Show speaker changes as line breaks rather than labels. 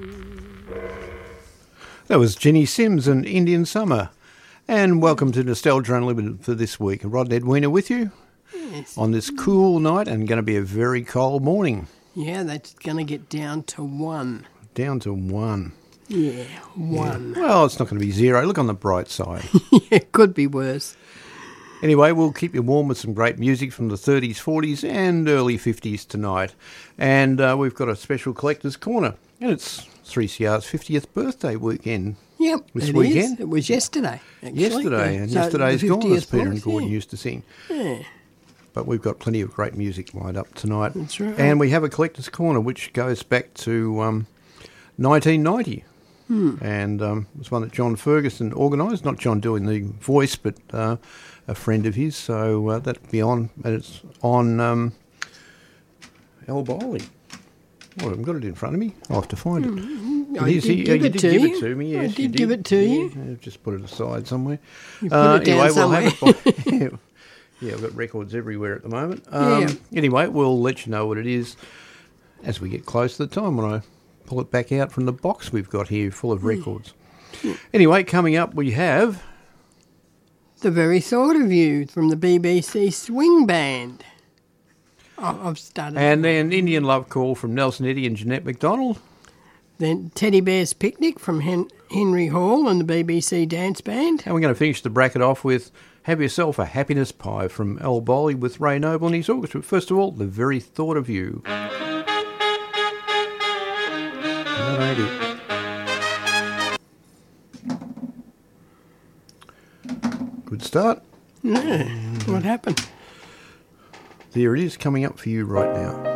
That was Jenny Sims and Indian Summer. And welcome to Nostalgia Unlimited for this week. Rod Edwina with you on this cool night and going to be a very cold morning.
Yeah, that's going to get down to 1.
Down to 1.
Yeah, 1.
Yeah. Well, it's not going to be 0. Look on the bright side.
Yeah, it could be worse.
Anyway, we'll keep you warm with some great music from the 30s, 40s and early 50s tonight. And we've got a special Collector's Corner. And it's 3CR's 50th birthday weekend.
Yep,
this weekend.
It was yesterday, actually.
Yesterday, and yesterday's gone, as Peter and Gordon used to sing.
Yeah.
But we've got plenty of great music lined up tonight.
That's right.
And we have a Collector's Corner, which goes back to 1990. And it's one that John Ferguson organised. Not John doing the voice, but a friend of his. So that'll be on, and it's on El Bowley. Well, I haven't got it in front of me. I'll have to find it.
I did give it to you.
Give it to me. Yes,
I did give it to you.
Yeah, just put it aside somewhere.
You put it down somewhere.
We'll have it. Yeah, I've got records everywhere at the moment. Anyway, we'll let you know what it is as we get close to the time when I pull it back out from the box we've got here full of records. Anyway, coming up we have...
The Very Thought of You from the BBC Swing Band. I've started.
And then Indian Love Call from Nelson Eddy and Jeanette MacDonald.
Then Teddy Bear's Picnic from Henry Hall and the BBC Dance Band.
And we're going to finish the bracket off with Have Yourself a Happiness Pie from El Bowley with Ray Noble and his orchestra. First of all, The Very Thought of You. Good start.
Yeah. What happened?
There it is, coming up for you right now.